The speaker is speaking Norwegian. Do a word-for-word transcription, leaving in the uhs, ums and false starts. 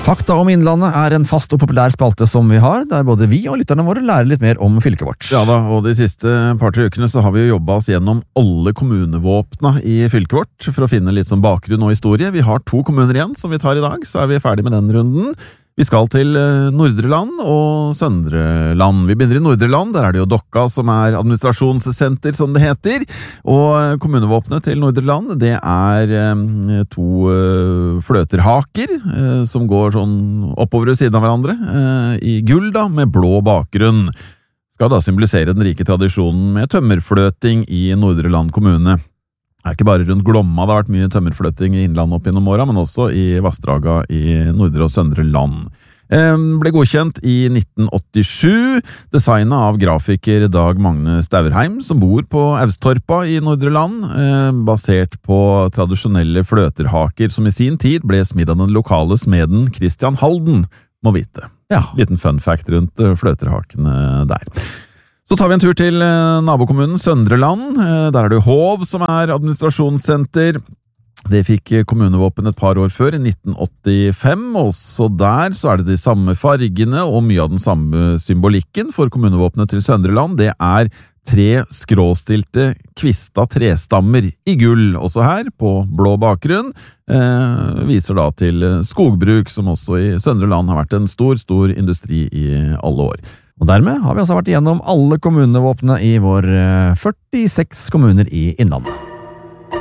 Fakta om Innlandet er en fast og populær spalte som vi har, der både vi og lytterne våre lærer litt mer om fylket vårt. Ja da, og de siste par-tre ukene så har vi jo jobbet oss gjennom alle kommunevåpna i fylket vårt, for å finne litt sånn bakgrunn og historie. Vi har to kommuner igjen som vi tar i dag, så er vi ferdig med den runden. Vi skal til Nordre Land og Søndre Land. Vi begynner i Nordre Land, der er det jo Dokka som er administrasjonssenter, som det heter. Og kommunevåpnet til Nordre Land, det er eh, to eh, fløterhaker eh, som går sånn oppover ved siden av hverandre, eh, i gull da, med blå bakgrunn. Skal da symbolisere den rike tradisjonen med tømmerfløting i Nordre Land kommune. Det er ikke bare rundt Glomma det har vært mye tømmerfløting i Innlandet opp gjennom åra, men også i Vassdraga i Nordre og Søndre Land. Eh, ble godkjent i nitten åttisju, designet av grafiker Dag Magne Staurheim, som bor på Austorpa i Nordre Land, eh, basert på tradisjonelle fløterhaker, som i sin tid ble smidd av den lokale smeden Christian Halden, må vite. Ja. Liten fun fact rundt fløterhakene der. Så tar vi en tur til nabokommunen Søndre Land. Der er det Hov som er administrasjonssenter. Det fikk kommunevåpen et par år før, i nitten åttifem. Også der så er det de samme fargene og mye av den samme symbolikken for kommunevåpenet til Søndre Land. Det er tre skråstilte kvista trestammer i gull, også her på blå bakgrunn. Eh, viser da til skogbruk, som også i Søndre Land har vært en stor, stor industri i alle år. Og dermed har vi altså vært igjennom alle kommunevåpnene i vår førtiseks kommuner i Innlandet.